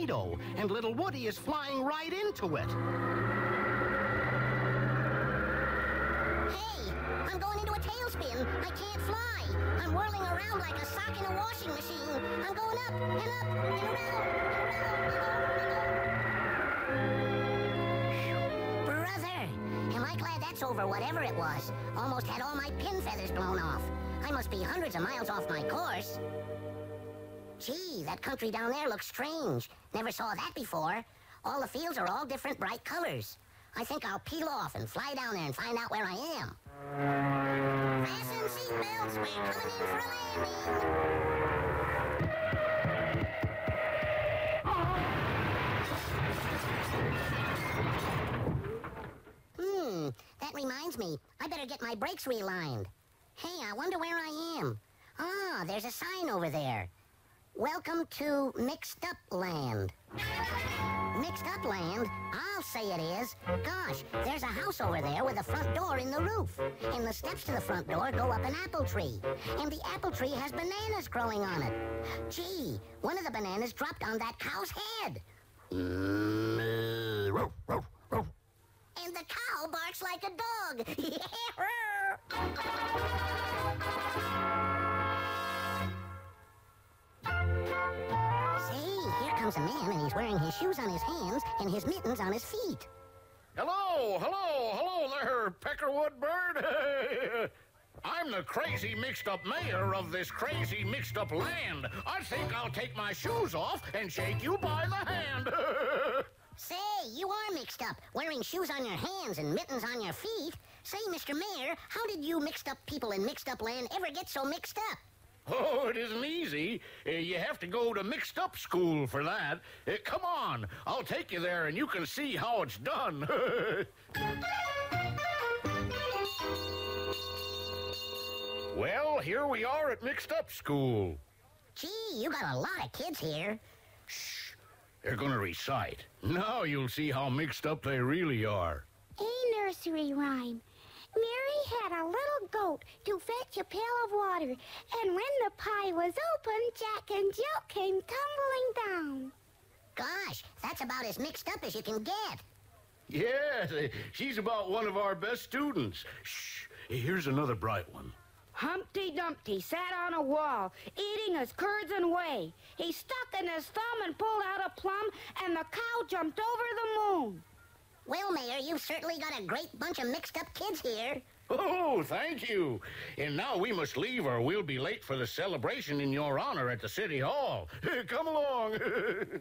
tornado, and little Woody is flying right into it. Hey, I'm going into a tailspin. I can't fly. I'm whirling around like a sock in a washing machine. I'm going up and up and around and around. Brother, am I glad that's over, whatever it was. Almost had all my pin feathers blown off. I must be hundreds of miles off my course. Gee, that country down there looks strange. Never saw that before. All the fields are all different bright colors. I think I'll peel off and fly down there and find out where I am. Fasten seatbelts, we're coming in for a landing. That reminds me. I better get my brakes realigned. Hey, I wonder where I am. Ah, there's a sign over there. Welcome to Mixed Up Land. Mixed Up Land? I'll say it is. Gosh, there's a house over there with a front door in the roof. And the steps to the front door go up an apple tree. And the apple tree has bananas growing on it. Gee, one of the bananas dropped on that cow's head. And the cow barks like a dog. Say, here comes a man, and he's wearing his shoes on his hands and his mittens on his feet. Hello there, Peckerwood bird. I'm the crazy mixed-up mayor of this crazy mixed-up land. I think I'll take my shoes off and shake you by the hand. Say, you are mixed up, wearing shoes on your hands and mittens on your feet. Say, Mr. Mayor, how did you mixed-up people in mixed-up land ever get so mixed up? Oh, it isn't easy. You have to go to mixed-up school for that. Come on, I'll take you there and you can see how it's done. Well, here we are at mixed-up school. Gee, you got a lot of kids here. Shh, they're going to recite. Now you'll see how mixed up they really are. A nursery rhyme. Mary had a little goat to fetch a pail of water, and when the pie was open, Jack and Jill came tumbling down. Gosh, that's about as mixed up as you can get. Yes, she's about one of our best students. Shh, here's another bright one. Humpty Dumpty sat on a wall, eating his curds and whey. He stuck in his thumb and pulled out a plum, and the cow jumped over the moon. Well, Mayor, you've certainly got a great bunch of mixed-up kids here. Oh, thank you. And now we must leave or we'll be late for the celebration in your honor at the City Hall. Come along.